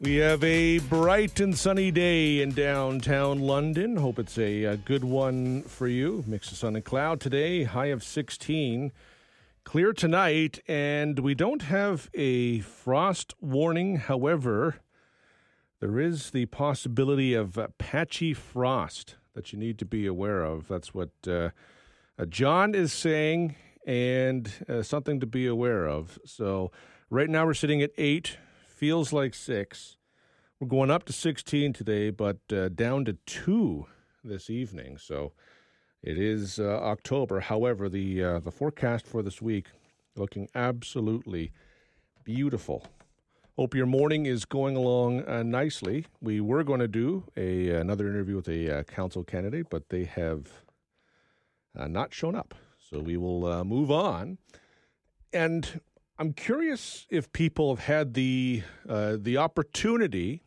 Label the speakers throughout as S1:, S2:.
S1: We have a bright and sunny day in downtown London. Hope it's a good one for you. Mix of sun and cloud today, high of 16. Clear tonight, and we don't have a frost warning. However, there is the possibility of patchy frost that you need to be aware of. That's what John is saying, and something to be aware of. So right now we're sitting at 8. Feels like 6. We're going up to 16 today, but down to 2 this evening. So it is October. However, the forecast for this week looking absolutely beautiful. Hope your morning is going along nicely. We were going to do another interview with a council candidate, but they have not shown up. So we will move on. And I'm curious if people have had the opportunity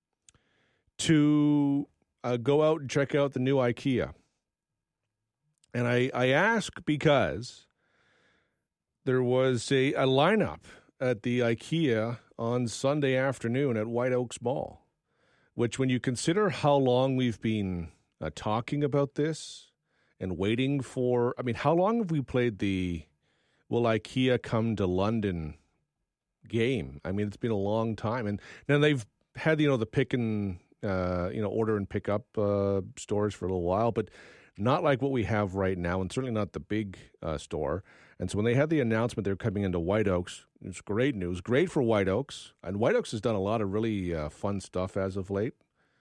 S1: to go out and check out the new IKEA. And I ask because there was a lineup at the IKEA on Sunday afternoon at White Oaks Mall, which when you consider how long we've been talking about this and waiting for, I mean, how long have we played the will IKEA come to London game? I mean, it's been a long time. And now they've had, the pick and, order and pick up stores for a little while, but not like what we have right now, and certainly not the big store. And so when they had the announcement they're coming into White Oaks, it's great news. Great for White Oaks. And White Oaks has done a lot of really fun stuff as of late.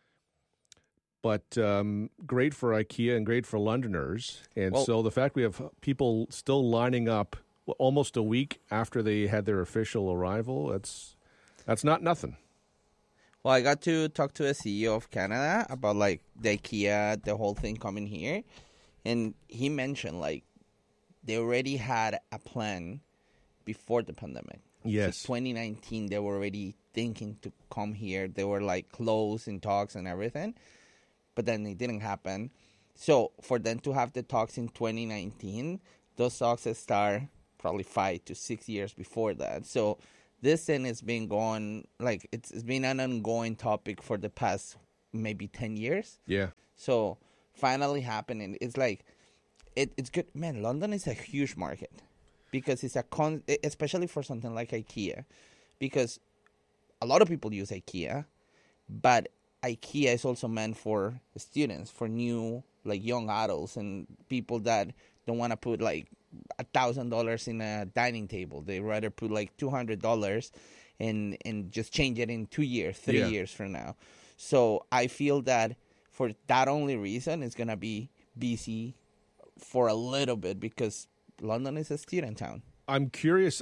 S1: But great for IKEA and great for Londoners. And so the fact we have people still lining up almost a week after they had their official arrival, that's not nothing.
S2: Well, I got to talk to a CEO of Canada about, the IKEA, the whole thing coming here. And he mentioned, they already had a plan before the pandemic.
S1: Yes.
S2: So 2019, they were already thinking to come here. They were, close in talks and everything. But then it didn't happen. So for them to have the talks in 2019, those talks start probably 5 to 6 years before that. So this thing has been going, it's been an ongoing topic for the past maybe 10 years.
S1: Yeah.
S2: So finally happening. It's it's good. Man, London is a huge market because it's especially for something like IKEA, because a lot of people use IKEA, but IKEA is also meant for students, for new, young adults and people that don't want to put $1,000 in a dining table. They rather put $200 and just change it in 2 years, 3 years from now. So I feel that for that only reason, it's gonna be busy for a little bit because London is a student town.
S1: I'm curious.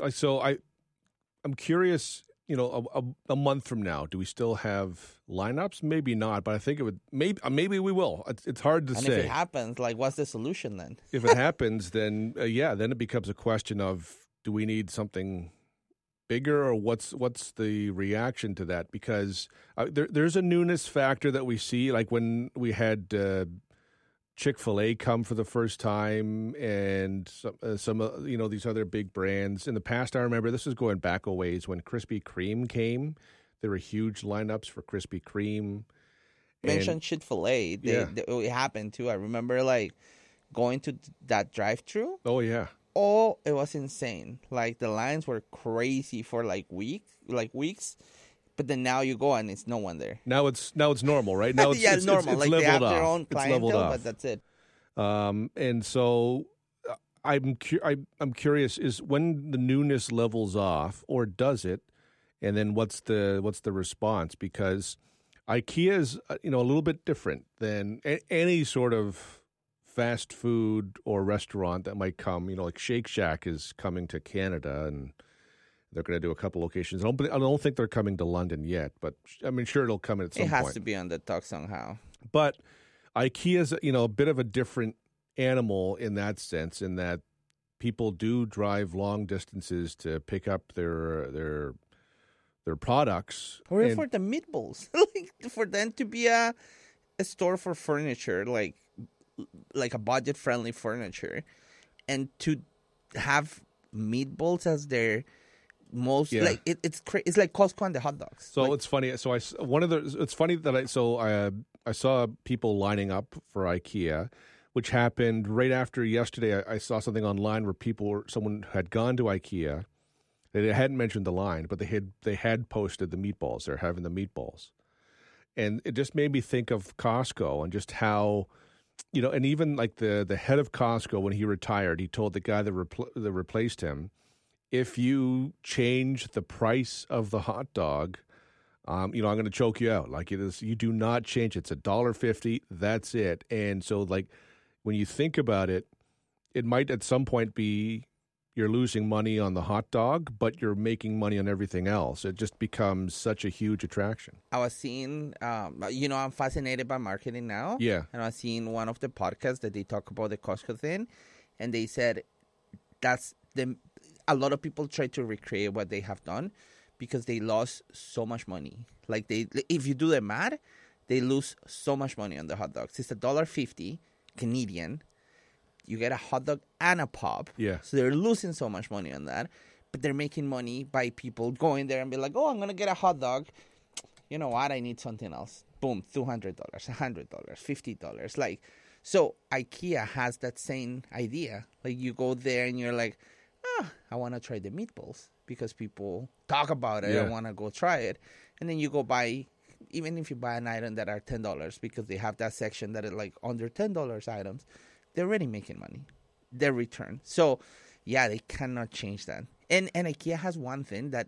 S1: I'm curious. A month from now, do we still have lineups? Maybe not, but I think it would. Maybe we will. It's hard to say.
S2: And if it happens, what's the solution then?
S1: If it happens, then then it becomes a question of, do we need something bigger, or what's the reaction to that? Because there's a newness factor that we see, like when we had Chick-fil-A come for the first time, and some these other big brands. In the past, I remember, this is going back a ways, when Krispy Kreme came, there were huge lineups for Krispy Kreme.
S2: Mentioned Chick-fil-A. It happened too. I remember going to that drive-thru.
S1: Oh yeah.
S2: Oh, it was insane. The lines were crazy for weeks. But then now you go and it's no one there.
S1: Now it's normal, right? Now it's
S2: normal.
S1: It's
S2: they have
S1: off.
S2: their own clientele, but that's it.
S1: And so I'm curious, is when the newness levels off, or does it? And then what's the response? Because IKEA is a little bit different than any sort of fast food or restaurant that might come. Like Shake Shack is coming to Canada, and they're going to do a couple locations. I don't think they're coming to London yet, but I mean, sure, it'll come at some point.
S2: It has to be on the talk somehow.
S1: But IKEA's, a bit of a different animal in that sense, in that people do drive long distances to pick up their products.
S2: Or for the meatballs, for them to be a store for furniture, like a budget-friendly furniture, and to have meatballs as their most like it's like Costco and the hot dogs.
S1: So
S2: like,
S1: it's funny. So it's funny that I saw people lining up for IKEA, which happened right after yesterday. I saw something online where someone had gone to IKEA. They hadn't mentioned the line, but they had posted the meatballs. They're having the meatballs, and it just made me think of Costco and just how, and even like the head of Costco, when he retired, he told the guy that replaced him, if you change the price of the hot dog, I'm going to choke you out. Like, it is, you do not change. It's $1.50. That's it. And so, like, when you think about it, it might at some point be you're losing money on the hot dog, but you're making money on everything else. It just becomes such a huge attraction.
S2: I was seeing, I'm fascinated by marketing now.
S1: Yeah.
S2: And I was seeing one of the podcasts that they talk about the Costco thing, and they said a lot of people try to recreate what they have done because they lost so much money. Like, if you do the math, they lose so much money on the hot dogs. It's $1.50 Canadian. You get a hot dog and a pop.
S1: Yeah.
S2: So they're losing so much money on that. But they're making money by people going there and be like, oh, I'm going to get a hot dog. You know what? I need something else. Boom, $200, $100, $50. Like, so IKEA has that same idea. Like, you go there and you're like, I want to try the meatballs because people talk about it.
S1: Yeah.
S2: I want to go try it. And then you go buy, even if you buy an item that are $10 because they have that section that is like under $10 items, they're already making money. Their return. So, yeah, they cannot change that. And IKEA has one thing that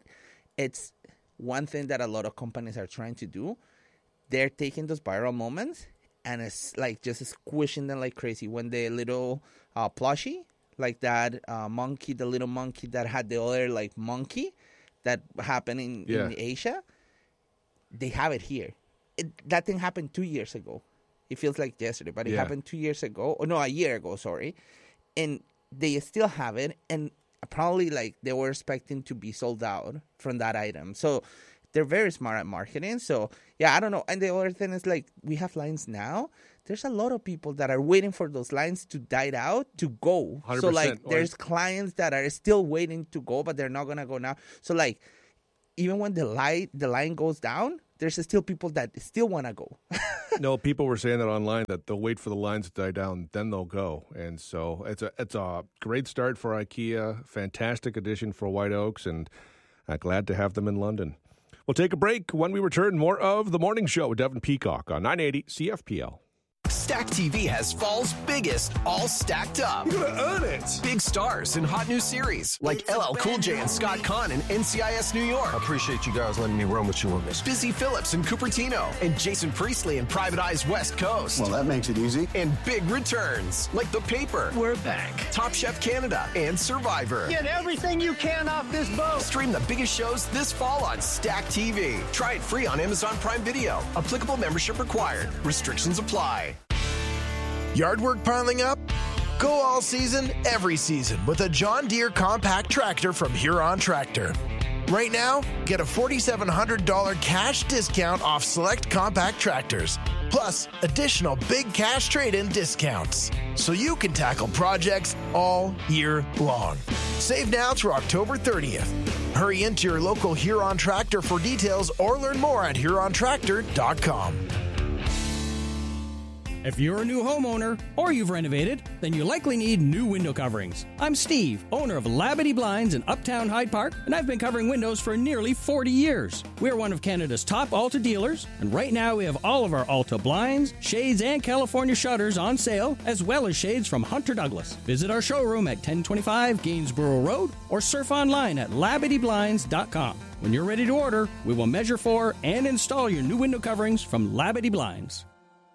S2: a lot of companies are trying to do. They're taking those viral moments and it's like just squishing them like crazy. When the little plushie, like that monkey, the little monkey that had the other like monkey that happened in Asia, they have it here. That thing happened 2 years ago. It feels like yesterday, but it happened 2 years ago. Oh, no, a year ago, sorry. And they still have it. And probably like they were expecting to be sold out from that item. So they're very smart at marketing. So, yeah, I don't know. And the other thing is like we have lines now. There's a lot of people that are waiting for those lines to die out to go.
S1: 100%.
S2: So, like, there's clients that are still waiting to go, but they're not going to go now. So, like, even when the line goes down, there's still people that still want to go.
S1: No, people were saying that online, that they'll wait for the lines to die down, then they'll go. And so it's a great start for IKEA, fantastic addition for White Oaks, and glad to have them in London. We'll take a break. When we return, more of The Morning Show with Devin Peacock on 980 CFPL.
S3: Stack TV has fall's biggest all stacked up.
S4: You're gonna earn it.
S3: Big stars in hot new series like LL Cool J and Scott Conn in NCIS New York.
S4: I appreciate you guys letting me run with you on this.
S3: Busy Phillips and Cupertino and Jason Priestley in Private Eye's West Coast.
S4: Well, that makes it easy.
S3: And big returns like The Paper.
S5: We're back.
S3: Top Chef Canada and Survivor.
S5: Get everything you can off this boat.
S3: Stream the biggest shows this fall on Stack TV. Try it free on Amazon Prime Video. Applicable membership required. Restrictions apply.
S6: Yard work piling up? Go all season, every season with a John Deere compact tractor from Huron Tractor. Right now, get a $4,700 cash discount off select compact tractors, plus additional big cash trade-in discounts, so you can tackle projects all year long. Save now through October 30th. Hurry into your local Huron Tractor for details or learn more at HuronTractor.com.
S7: If you're a new homeowner or you've renovated, then you likely need new window coverings. I'm Steve, owner of Labadee Blinds in Uptown Hyde Park, and I've been covering windows for nearly 40 years. We're one of Canada's top Alta dealers, and right now we have all of our Alta blinds, shades, and California shutters on sale, as well as shades from Hunter Douglas. Visit our showroom at 1025 Gainsborough Road or surf online at LabadeeBlinds.com. When you're ready to order, we will measure for and install your new window coverings from Labadee Blinds.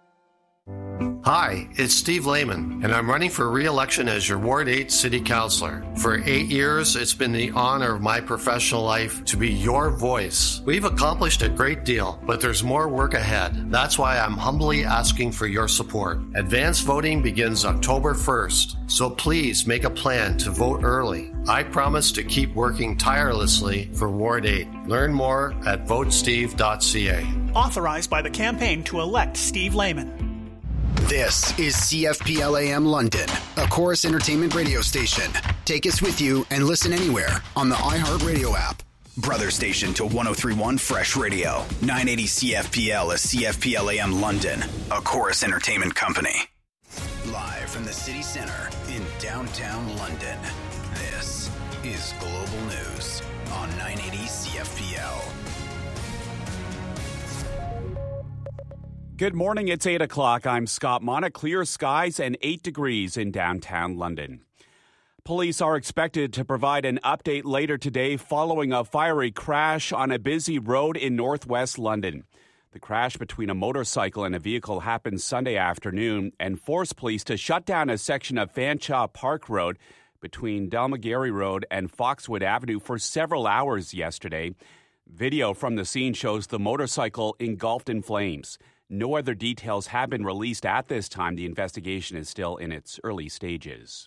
S8: Hi, it's Steve Lehman, and I'm running for re-election as your Ward 8 City Councilor. For 8 years, it's been the honor of my professional life to be your voice. We've accomplished a great deal, but there's more work ahead. That's why I'm humbly asking for your support. Advance voting begins October 1st, so please make a plan to vote early. I promise to keep working tirelessly for Ward 8. Learn more at votesteve.ca.
S9: Authorized by the campaign to elect Steve Lehman.
S10: This is CFPL AM London, a Chorus Entertainment radio station. Take us with you and listen anywhere on the iHeartRadio app.
S11: Brother station to 103.1 Fresh Radio. 980 CFPL is CFPL AM London, a Chorus Entertainment company. Live from the city center in downtown London, this is Global News on 980 CFPL.
S12: Good morning, it's 8 o'clock. I'm Scott Mona. Clear skies and 8 degrees in downtown London. Police are expected to provide an update later today following a fiery crash on a busy road in northwest London. The crash between a motorcycle and a vehicle happened Sunday afternoon and forced police to shut down a section of Fanshawe Park Road between Dalmagary Road and Foxwood Avenue for several hours yesterday. Video from the scene shows the motorcycle engulfed in flames. No other details have been released at this time. The investigation is still in its early stages.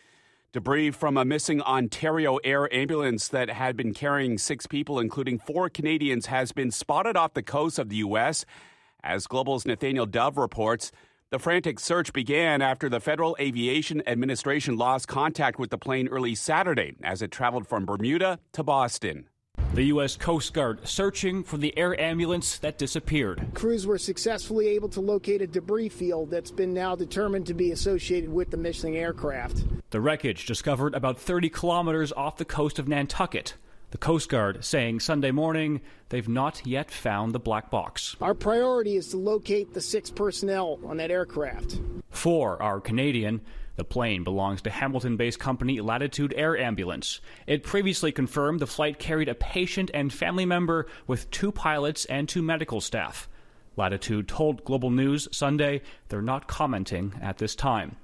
S12: Debris from a missing Ontario Air ambulance that had been carrying 6 people, including 4 Canadians, has been spotted off the coast of the U.S. As Global's Nathaniel Dove reports, the frantic search began after the Federal Aviation Administration lost contact with the plane early Saturday as it traveled from Bermuda to Boston.
S13: The U.S. Coast Guard searching for the air ambulance that disappeared.
S14: Crews were successfully able to locate a debris field that's been now determined to be associated with the missing aircraft.
S13: The wreckage discovered about 30 kilometers off the coast of Nantucket. The Coast Guard saying Sunday morning they've not yet found the black box.
S14: Our priority is to locate the 6 personnel on that aircraft.
S13: 4 are Canadian. The plane belongs to Hamilton-based company Latitude Air Ambulance. It previously confirmed the flight carried a patient and family member with 2 pilots and 2 medical staff. Latitude told Global News Sunday they're not commenting at this time.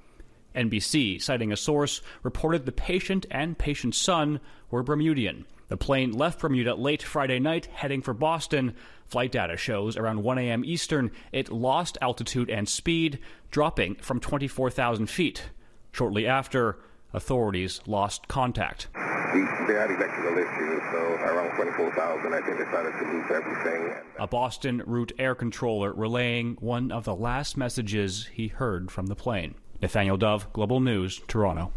S13: NBC, citing a source, reported the patient and patient's son were Bermudian. The plane left Bermuda late Friday night, heading for Boston. Flight data shows around 1 a.m. Eastern, it lost altitude and speed, dropping from 24,000 feet. Shortly after, authorities lost contact.
S15: They had exactly the listing, so around 24,000, I think they started to lose everything.
S13: A Boston route air controller relaying one of the last messages he heard from the plane. Nathaniel Dove, Global News, Toronto.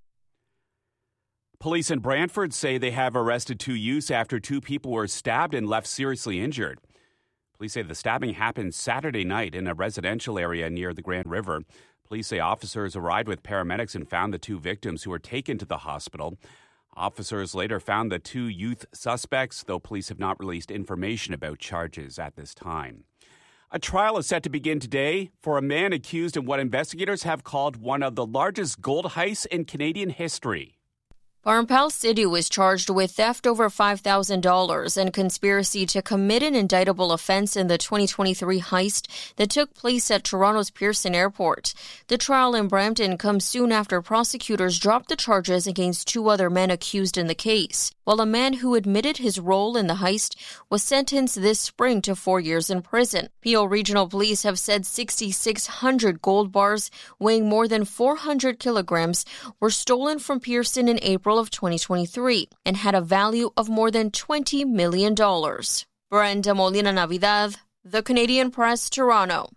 S12: Police in Brantford say they have arrested 2 youths after 2 people were stabbed and left seriously injured. Police say the stabbing happened Saturday night in a residential area near the Grand River. Police say officers arrived with paramedics and found the 2 victims who were taken to the hospital. Officers later found the 2 youth suspects, though police have not released information about charges at this time. A trial is set to begin today for a man accused in what investigators have called one of the largest gold heists in Canadian history.
S16: Barampal Sidhu was charged with theft over $5,000 and conspiracy to commit an indictable offense in the 2023 heist that took place at Toronto's Pearson Airport. The trial in Brampton comes soon after prosecutors dropped the charges against 2 other men accused in the case, while a man who admitted his role in the heist was sentenced this spring to 4 years in prison. Peel Regional Police have said 6,600 gold bars weighing more than 400 kilograms were stolen from Pearson in April of 2023 and had a value of more than $20 million. Brenda Molina Navidad, The Canadian Press, Toronto.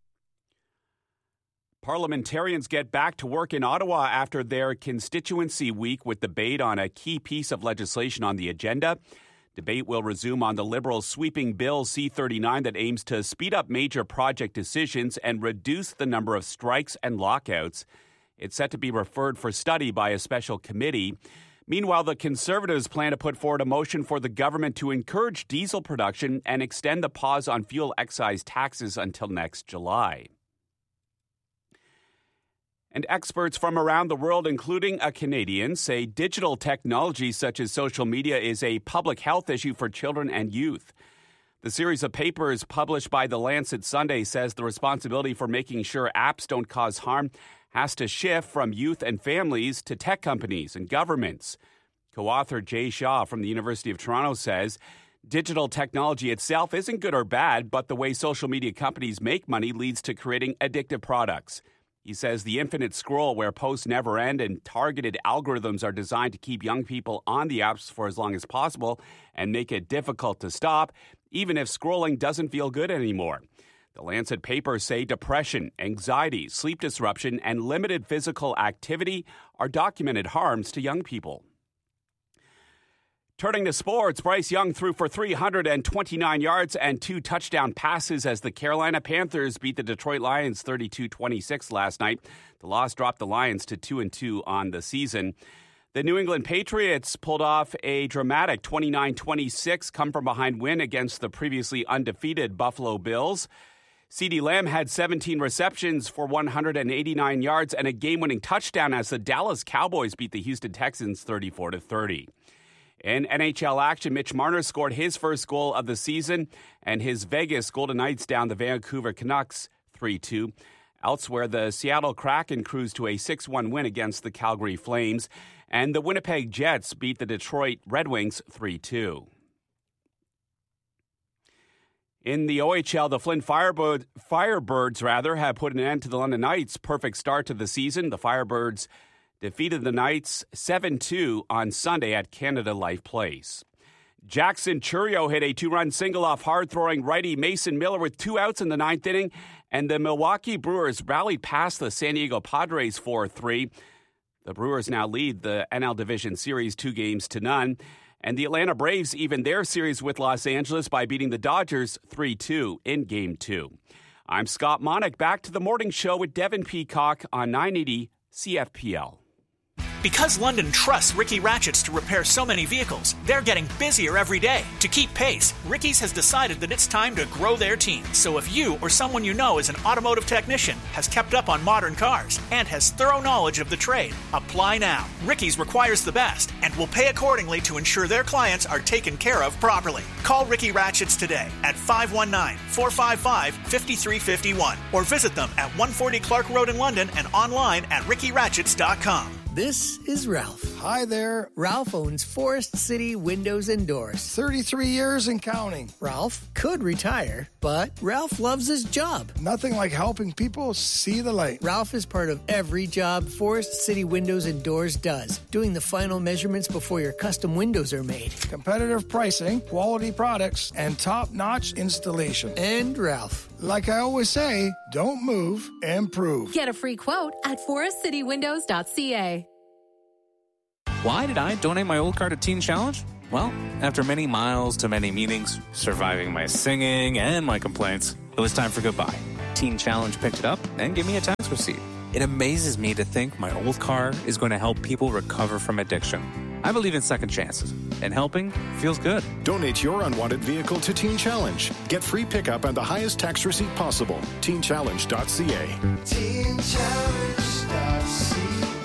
S12: Parliamentarians get back to work in Ottawa after their constituency week with debate on a key piece of legislation on the agenda. Debate will resume on the Liberals' sweeping Bill C-39 that aims to speed up major project decisions and reduce the number of strikes and lockouts. It's set to be referred for study by a special committee. Meanwhile, the Conservatives plan to put forward a motion for the government to encourage diesel production and extend the pause on fuel excise taxes until next July. And experts from around the world, including a Canadian, say digital technology such as social media is a public health issue for children and youth. The series of papers published by The Lancet Sunday says the responsibility for making sure apps don't cause harm has to shift from youth and families to tech companies and governments. Co-author Jay Shaw from the University of Toronto says digital technology itself isn't good or bad, but the way social media companies make money leads to creating addictive products. He says the infinite scroll where posts never end and targeted algorithms are designed to keep young people on the apps for as long as possible and make it difficult to stop, even if scrolling doesn't feel good anymore. The Lancet papers say depression, anxiety, sleep disruption, and limited physical activity are documented harms to young people. Turning to sports, Bryce Young threw for 329 yards and 2 touchdown passes as the Carolina Panthers beat the Detroit Lions 32-26 last night. The loss dropped the Lions to 2-2 on the season. The New England Patriots pulled off a dramatic 29-26 come-from-behind win against the previously undefeated Buffalo Bills. CeeDee Lamb had 17 receptions for 189 yards and a game-winning touchdown as the Dallas Cowboys beat the Houston Texans 34-30. In NHL action, Mitch Marner scored his first goal of the season, and his Vegas Golden Knights down the Vancouver Canucks 3-2. Elsewhere, the Seattle Kraken cruised to a 6-1 win against the Calgary Flames, and the Winnipeg Jets beat the Detroit Red Wings 3-2. In the OHL, the Flint Firebirds have put an end to the London Knights' perfect start to the season. The Firebirds defeated the Knights 7-2 on Sunday at Canada Life Place. Jackson Chourio hit a 2-run single off hard-throwing righty Mason Miller with 2 outs in the 9th inning, and the Milwaukee Brewers rallied past the San Diego Padres 4-3. The Brewers now lead the NL Division Series 2-0, and the Atlanta Braves evened their series with Los Angeles by beating the Dodgers 3-2 in Game 2. I'm Scott Monick, back to the morning show with Devin Peacock on 980 CFPL.
S9: Because London trusts Ricky Ratchets to repair so many vehicles, they're getting busier every day. To keep pace, Ricky's has decided that it's time to grow their team. So if you or someone you know is an automotive technician, has kept up on modern cars, and has thorough knowledge of the trade, apply now. Ricky's requires the best and will pay accordingly to ensure their clients are taken care of properly. Call Ricky Ratchets today at 519-455-5351 or visit them at 140 Clark Road in London and online at rickyratchets.com.
S17: This is Ralph. Hi there. Ralph owns Forest City Windows and Doors. 33 years and counting. Ralph could retire, but Ralph loves his job. Nothing like helping people see the light. Ralph is part of every job Forest City Windows and Doors does, doing the final measurements before your custom windows are made. Competitive pricing, quality products, and top-notch installation. And Ralph. Like I always say, don't move, improve.
S18: Get a free quote at forestcitywindows.ca.
S19: Why did I donate my old car to Teen Challenge? Well, after many miles to many meetings, surviving my singing and my complaints, it was time for goodbye. Teen Challenge picked it up and gave me a tax receipt. It amazes me to think my old car is going to help people recover from addiction. I believe in second chances, and helping feels good.
S20: Donate your unwanted vehicle to Teen Challenge. Get free pickup and the highest tax receipt possible. TeenChallenge.ca.
S21: TeenChallenge.ca.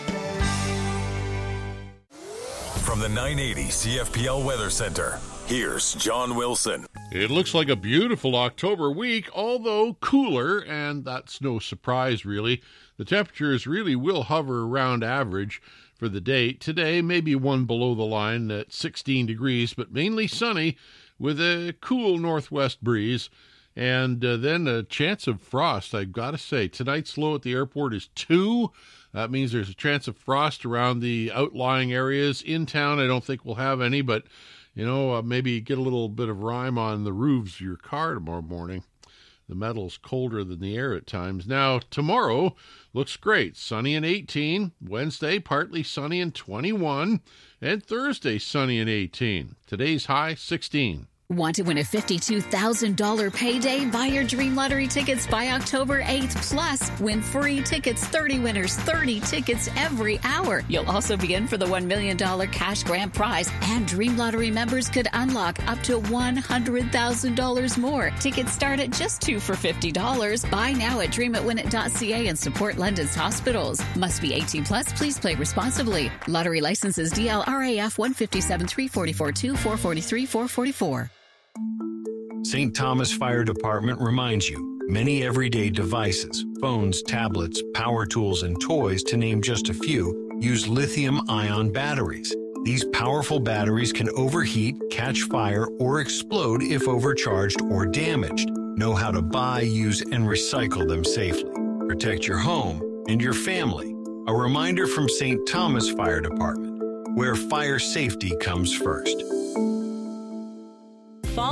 S22: From the 980 CFPL Weather Center, here's John Wilson.
S1: It looks like a beautiful October week, although cooler, and that's no surprise, really. The temperatures really will hover around average for the day. Today, maybe one below the line at 16 degrees, but mainly sunny with a cool northwest breeze. And then a chance of frost, I've got to say. Tonight's low at the airport is 2. That means there's a chance of frost around the outlying areas. In town, I don't think we'll have any, but, maybe get a little bit of rime on the roofs of your car tomorrow morning. The metal's colder than the air at times. Now, tomorrow looks great. Sunny and 18. Wednesday, partly sunny and 21. And Thursday, sunny and 18. Today's high, 16.
S18: Want to win a $52,000 payday? Buy your Dream Lottery tickets by October 8th. Plus, win free tickets, 30 winners, 30 tickets every hour. You'll also be in for the $1 million cash grand prize, and Dream Lottery members could unlock up to $100,000 more. Tickets start at just $2 for $50. Buy now at dreamitwinit.ca and support London's hospitals. Must be 18 plus. Please play responsibly. Lottery licenses DLRAF 157 3442 443 444.
S23: St. Thomas Fire Department reminds you, many everyday devices, phones, tablets, power tools, and toys, to name just a few, use lithium-ion batteries. These powerful batteries can overheat, catch fire, or explode if overcharged or damaged. Know how to buy, use, and recycle them safely. Protect your home and your family. A reminder from St. Thomas Fire Department, where fire safety comes first.
S24: Fall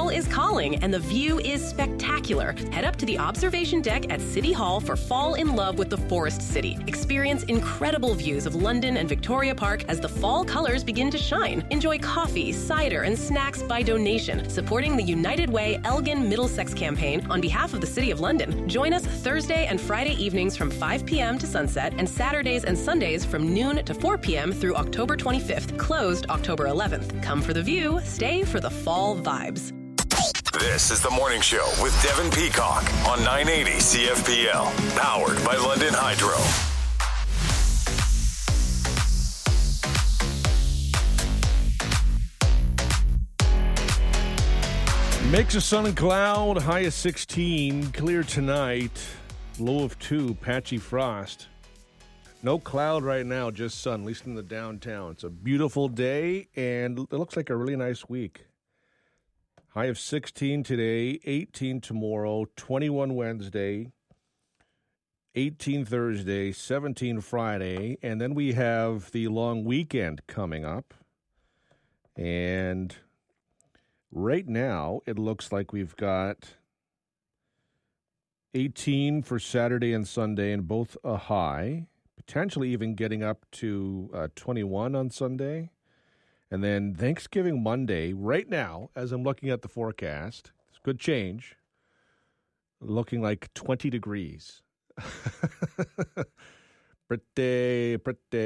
S2: Fall is calling and the view is spectacular. Head up to the observation deck at City Hall for Fall in Love with the Forest City. Experience incredible views of London and Victoria Park as the fall colors begin to shine. Enjoy coffee, cider, and snacks by donation, supporting the United Way Elgin Middlesex campaign on behalf of the City of London. Join us Thursday and Friday evenings from 5 p.m. to sunset and Saturdays and Sundays from noon to 4 p.m. through October 25th, closed October 11th. Come for the view, stay for the fall vibes.
S22: This is the morning show with Devin Peacock on 980 CFPL, powered by London Hydro.
S1: Mix of sun and cloud, high of 16, clear tonight, low of 2, patchy frost. No cloud right now, just sun, at least in the downtown. It's a beautiful day, and it looks like a really nice week. High of 16 today, 18 tomorrow, 21 Wednesday, 18 Thursday, 17 Friday, and then we have the long weekend coming up. And right now, it looks like we've got 18 for Saturday and Sunday, and both a high, potentially even getting up to 21 on Sunday. And then Thanksgiving Monday, right now, as I'm looking at the forecast, it's a good change, looking like 20 degrees. pretty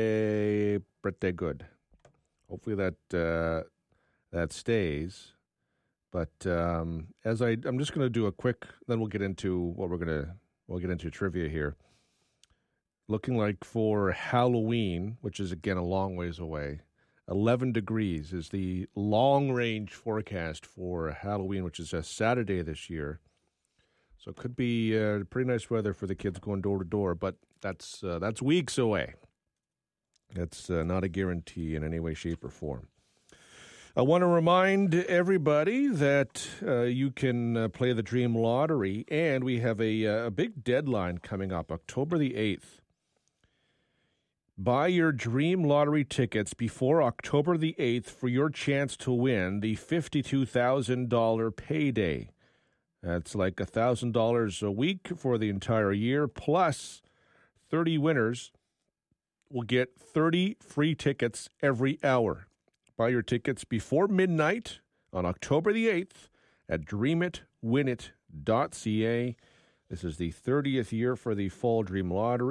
S1: good. Hopefully that stays. But I'm just going to do a quick, then we'll get into we'll get into trivia here. Looking like for Halloween, which is again a long ways away, 11 degrees is the long-range forecast for Halloween, which is a Saturday this year. So it could be pretty nice weather for the kids going door to door, but that's weeks away. That's not a guarantee in any way, shape, or form. I want to remind everybody that you can play the Dream Lottery, and we have a big deadline coming up, October the 8th. Buy your Dream Lottery tickets before October the 8th for your chance to win the $52,000 payday. That's like $1,000 a week for the entire year, plus 30 winners will get 30 free tickets every hour. Buy your tickets before midnight on October the 8th at dreamit.winit.ca. This is the 30th year for the Fall Dream Lottery.